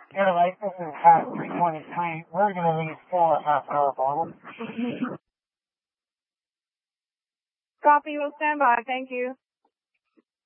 Air Light, this is Hat 323. We're going to need 4 half-hour bottles. Copy, we'll stand by. Thank you.